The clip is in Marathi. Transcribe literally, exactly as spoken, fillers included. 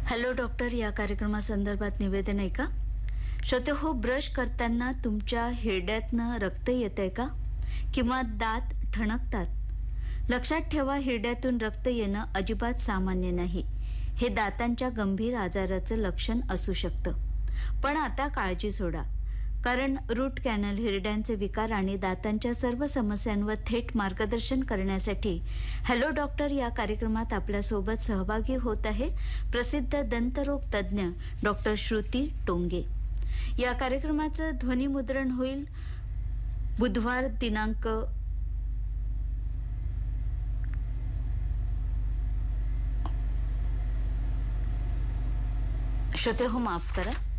हॅलो डॉक्टर या कार्यक्रमासंदर्भात निवेदन आहे का? श्रोते हो, ब्रश करताना तुमच्या हिरड्यातनं रक्त येतंय का? किंवा दात ठणकतात? लक्षात ठेवा, हिरड्यातून रक्त येणं अजिबात सामान्य नाही. हे दातांच्या गंभीर आजाराचं लक्षण असू शकतं. पण आता काळजी सोडा, कारण रूट कॅनल, हिरड्यांचे विकार आणि दातांच्या सर्व समस्यांवर थेट मार्गदर्शन करण्यासाठी हॅलो डॉक्टर या कार्यक्रमात आपल्यासोबत सहभागी होत आहे प्रसिद्ध दंतरोग तज्ज्ञ डॉक्टर श्रुती टोंगे. या कार्यक्रमाचं ध्वनिमुद्रण होईल बुधवार दिनांक श्रोते हो, माफ करा